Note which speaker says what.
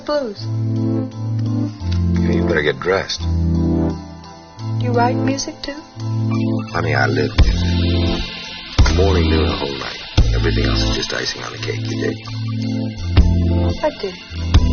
Speaker 1: blues.
Speaker 2: You better get dressed.
Speaker 1: You write music too?
Speaker 2: Honey, I live music. Morning, noon, the whole night. Everything else is just icing on the cake. You dig?
Speaker 1: I do.